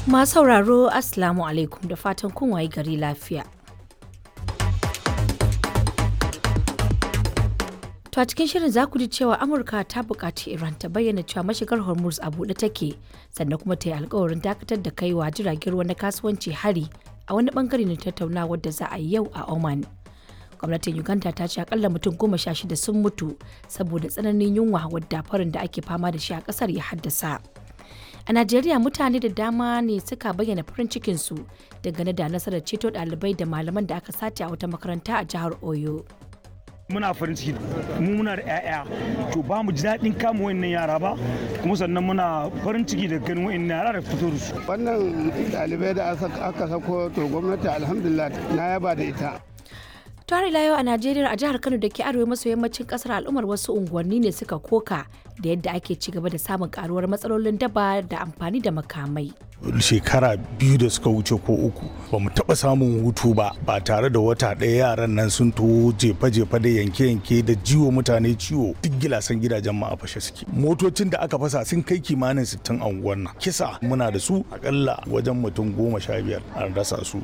Masu sauraro Assalamu alaikum da fatan kun waye gari lafiya. To a cikin shirin za ku ji cewa Amurka ta buƙaci Iran ta bayyana cewa mashigar Hormuz a buɗe take sannan kuma ta yi alkawarin dakatar da kaiwa jiragen ruwa na kasuwanci hari a wani bangare na tattaunawar da za a yi yau a Oman. Gwamnatin Uganda ta ce akalla mutum 16 sun mutu saboda tsananin yunwa wadda farin da ake fama da shi a ƙasar ya haddasa. A Najeriya mutane da dama ne suka bayyana farin cikinsu dangane da nasarar ceto ɗalibai da malaman da aka sace a wata makaranta a jihar Oyo. Muna farin ciki mu muna da 'ya'ya to ba mu ji daɗin kama wayannan yara ba kuma sannan muna farin ciki da ganin wayannan yara da fito da su. Wannan ɗalibai da aka sako to gwamnati alhamdulillah na yaba da ita. Tare yau a Najeriya a jihar Kano da ke arewa maso yammacin kasar al'ummar wasu unguwanni ne suka koka da yadda ake ci gaba da samun karuwar matsalolin daba da amfani da makamai. Shekara 2 da suka wuce ko 3 ba mu taɓa samun hutu ba tare da wata ɗaya yaran nan sun to jefa-jefa da yanke-yanke da jiwo mutane ciwo duk gilasan gidajen ma a fashe suke. Motocin da aka fasa sun kai kimanin 60 a unguwar nan. Kisa muna da su akalla wajen mutum 15 an rasa su.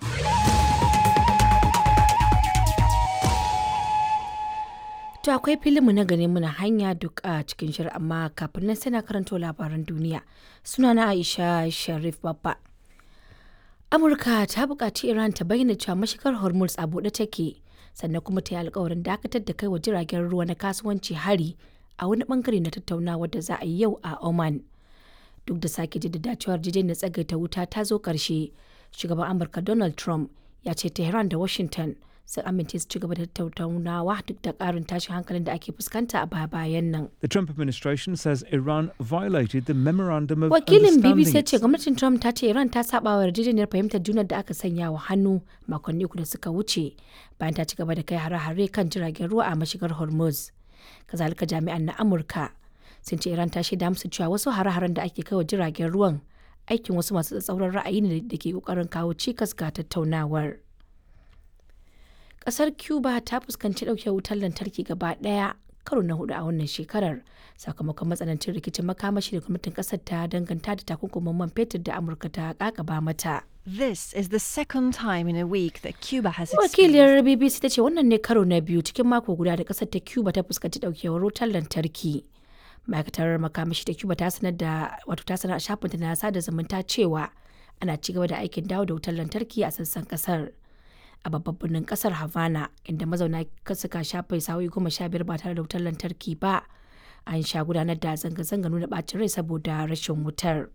To akwai filinmu na gane muna hanya duk a cikin shirin amma kafin nan sai na karanto labaran duniya. Sunana Aisha Sharif Babba. Amurka ta buƙaci Iran ta bayyana cewa mashigar Hormuz a buɗe take sannan kuma ta yi alkawarin dakatar da kai wa jiragen ruwa na kasuwanci hari a wani bangare na tattaunawa da za a yi yau a Oman. Duk da sake jaddada cewa yarjejeniyar tsagaita wuta ta zo ƙarshe, shugaban Amurka Donald Trump ya ce Tehran da Washington sun amince su ci gaba da tattaunawa duk da ƙarin tashin hankalin da ake fuskanta a bayan nan. The Trump administration says Iran violated the memorandum of Wakilin understanding. BBC ya ce gwamnatin Trump ta ce Iran ta saba wa yarjejeniyar fahimtar junar da aka sanya wa hannu makonni uku da suka wuce bayan ta ci gaba da kai hare-hare kan jiragen ruwa a mashigar Hormuz. Kazalika jami'an na Amurka sun ce Iran ta shaida musu cewa wasu hare-haren da ake kai wa jiragen ruwan aikin wasu masu tsatsauran ra'ayi ne da ke kokarin kawo cikas ga tattaunawar. Kasar Cuba ta fuskanci ɗauke wutar lantarki gaba ɗaya karo na 4 a wannan shekarar sakamakon matsanancin rikicin makamashi da gwamnatin kasar ta danganta da takunkumin man fetur da Amurka ta kakaba mata. This is the second time in a week that Cuba has Wakiliyar BBC ta ce wannan ne karo na biyu cikin mako guda da kasar ta Cuba ta fuskanci ɗaukewar wutar lantarki. Ma'aikatar makamashi ta Cuba ta sanar a shafinta na sada zumunta cewa ana ci gaba da aikin dawo da wutar lantarki a sassan kasar. A babban birnin kasar Havana inda mazauna suka shafe sa'o'i 15 ba tare da wutar lantarki ba an sha gudanar da zanga-zanga nuna bacin rai saboda rashin wutar.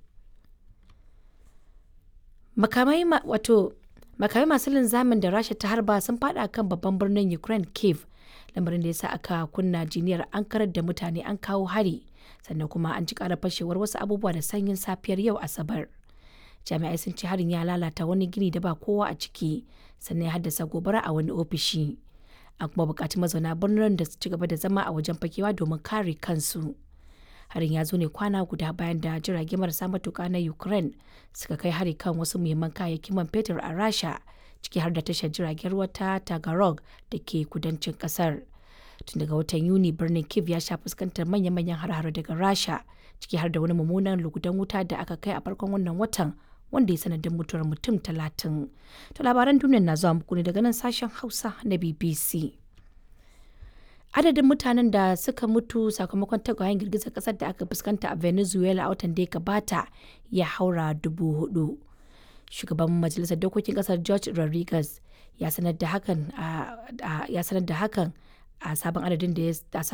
Makamai masu linzamin da Rasha ta harba sun fada kan babban birnin Ukraine Kyiv, lamarin da ya sa aka kunna jiniyar an karar da mutane an kawo hari sannan kuma an ji ƙarar fashewar wasu abubuwa da sanyin safiyar yau Asabar. Jami'ai sun ce harin ya lalata wani gini da ba kowa a ciki sannan ya haddasa gobara a wani ofishi. An kuma bukaci mazauna birnin da su ci gaba da zama a wajen fakewa domin kare kansu. Harin ya zo ne kwana guda bayan da jirage marasa matuka na Ukraine suka kai hari kan wasu muhimman kayayyakin man fetur a Rasha ciki har da tashar jiragen ruwa ta Tagarog da ke kudancin kasar. Tun daga watan Yuni birnin Kyiv ya sha fuskantar manya-manyan har-hare daga Rasha ciki har da wani mummunan lugudan wuta da aka kai a farkon wannan watan wanda ya sanadin mutuwar mutum 30. To labaran duniyar na zuwa muku ne daga nan sashen Hausa na BBC. Adadin mutanen da suka mutu sakamakon tagwayen girgizar kasar da aka fuskanta a Venezuela a watan da ya gabata ya haura 4,000. Shugaban Majalisar Dokokin kasar George Rodriguez ya sanar da hakan a sabon adadin da ya